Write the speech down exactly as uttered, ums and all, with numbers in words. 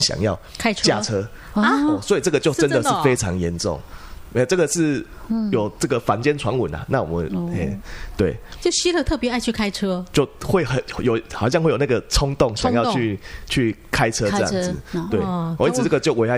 想要开车驾车啊、 哦，所以这个就真的是真的哦是非常严重。没有，这个是有这个坊间传闻啊。那我们、 哦欸、对， 就希特特别爱去开车， 就会很有，好像会有那个冲动，想要冲动去去开车这样子。 开车对， 哦我一直这个就危害